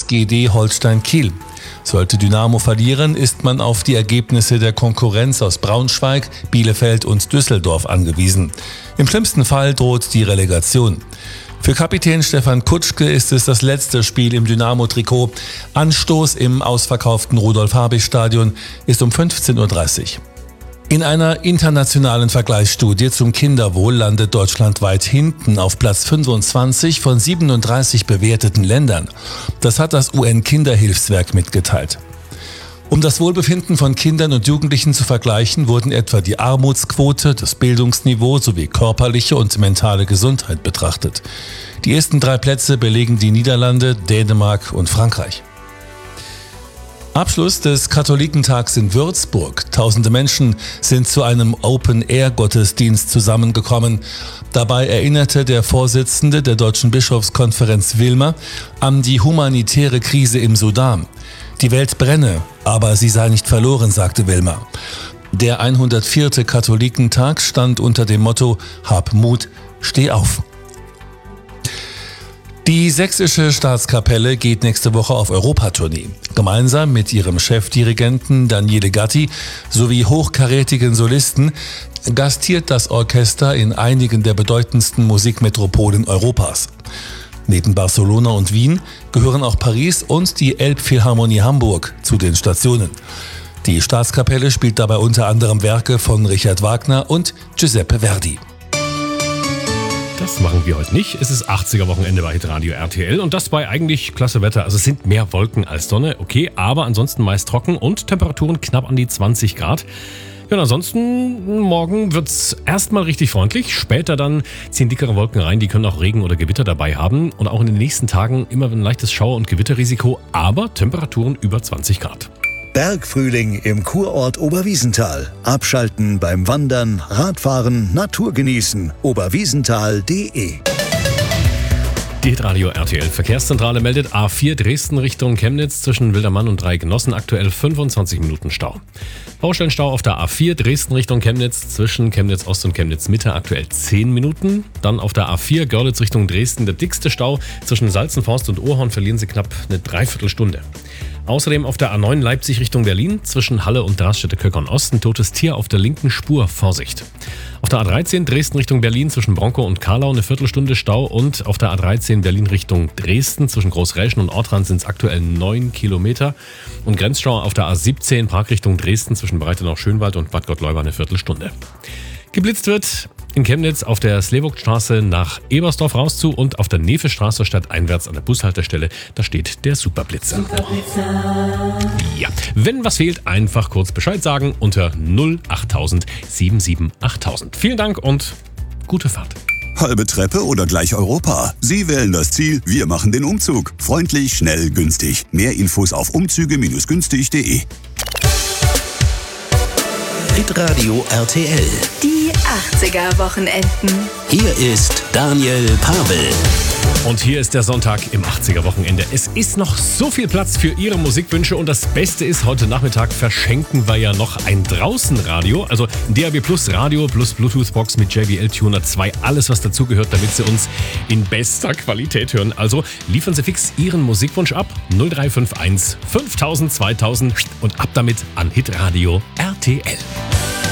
SGD Holstein Kiel. Sollte Dynamo verlieren, ist man auf die Ergebnisse der Konkurrenz aus Braunschweig, Bielefeld und Düsseldorf angewiesen. Im schlimmsten Fall droht die Relegation. Für Kapitän Stefan Kutschke ist es das letzte Spiel im Dynamo-Trikot. Anstoß im ausverkauften Rudolf-Habich-Stadion ist um 15:30 Uhr. In einer internationalen Vergleichsstudie zum Kinderwohl landet Deutschland weit hinten auf Platz 25 von 37 bewerteten Ländern. Das hat das UN-Kinderhilfswerk mitgeteilt. Um das Wohlbefinden von Kindern und Jugendlichen zu vergleichen, wurden etwa die Armutsquote, das Bildungsniveau sowie körperliche und mentale Gesundheit betrachtet. Die ersten 3 Plätze belegen die Niederlande, Dänemark und Frankreich. Abschluss des Katholikentags in Würzburg. Tausende Menschen sind zu einem Open-Air-Gottesdienst zusammengekommen. Dabei erinnerte der Vorsitzende der Deutschen Bischofskonferenz Wilmer an die humanitäre Krise im Sudan. Die Welt brenne, aber sie sei nicht verloren, sagte Wilmer. Der 104. Katholikentag stand unter dem Motto Hab Mut, steh auf. Die Sächsische Staatskapelle geht nächste Woche auf Europatournee. Gemeinsam mit ihrem Chefdirigenten Daniele Gatti sowie hochkarätigen Solisten gastiert das Orchester in einigen der bedeutendsten Musikmetropolen Europas. Neben Barcelona und Wien gehören auch Paris und die Elbphilharmonie Hamburg zu den Stationen. Die Staatskapelle spielt dabei unter anderem Werke von Richard Wagner und Giuseppe Verdi. Das machen wir heute nicht. Es ist 80er-Wochenende bei Hitradio RTL und das bei eigentlich klasse Wetter. Also es sind mehr Wolken als Sonne, okay, aber ansonsten meist trocken und Temperaturen knapp an die 20 Grad. Ja, und ansonsten morgen wird's erstmal richtig freundlich. Später dann ziehen dickere Wolken rein, die können auch Regen oder Gewitter dabei haben. Und auch in den nächsten Tagen immer ein leichtes Schauer- und Gewitterrisiko, aber Temperaturen über 20 Grad. Bergfrühling im Kurort Oberwiesenthal. Abschalten beim Wandern, Radfahren, Natur genießen. oberwiesenthal.de. Die Hitradio RTL Verkehrszentrale meldet A4 Dresden Richtung Chemnitz zwischen Wildermann und Dreigenossen aktuell 25 Minuten Stau. Baustellenstau auf der A4 Dresden Richtung Chemnitz zwischen Chemnitz Ost und Chemnitz Mitte aktuell 10 Minuten. Dann auf der A4 Görlitz Richtung Dresden der dickste Stau. Zwischen Salzenforst und Ohrhorn verlieren Sie knapp eine Dreiviertelstunde. Außerdem auf der A9 Leipzig Richtung Berlin zwischen Halle und Draststätte-Köckern Ost ein totes Tier auf der linken Spur, Vorsicht. Auf der A13 Dresden Richtung Berlin zwischen Bronkow und Karlau eine Viertelstunde Stau und auf der A13 Berlin Richtung Dresden zwischen Großräschen und Ortrand sind es aktuell 9 Kilometer und Grenzstau auf der A17 Prag Richtung Dresden zwischen Breitenau-Schönwald und Bad Gottleuba eine Viertelstunde. Geblitzt wird in Chemnitz auf der Slewogstraße nach Ebersdorf raus zu und auf der Nefestraße stadteinwärts an der Bushaltestelle, da steht der Superblitzer. Ja, wenn was fehlt, einfach kurz Bescheid sagen unter 08000 7788000. Vielen Dank und gute Fahrt. Halbe Treppe oder gleich Europa? Sie wählen das Ziel, wir machen den Umzug. Freundlich, schnell, günstig. Mehr Infos auf umzüge-günstig.de. Hitradio RTL. Die 80er-Wochenenden. Hier ist Daniel Pavel. Und hier ist der Sonntag im 80er-Wochenende. Es ist noch so viel Platz für Ihre Musikwünsche und das Beste ist, heute Nachmittag verschenken wir ja noch ein Draußenradio, also DAB Plus Radio plus Bluetooth-Box mit JBL Tuner 2, alles was dazugehört, damit Sie uns in bester Qualität hören. Also liefern Sie fix Ihren Musikwunsch ab, 0351 5000 2000 und ab damit an Hitradio RTL.